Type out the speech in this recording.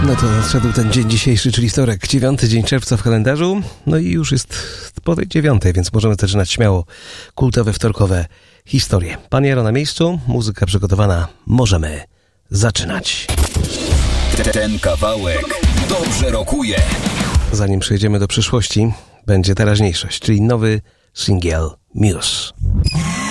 No to nadszedł ten dzień dzisiejszy, czyli wtorek, 9 dzień czerwca w kalendarzu. No i już jest po tej 9, więc możemy zaczynać śmiało kultowe wtorkowe historie. Pan Jaro na miejscu, muzyka przygotowana, możemy zaczynać. Ten kawałek dobrze rokuje. Zanim przejdziemy do przyszłości, będzie teraźniejszość, czyli nowy singiel Muse.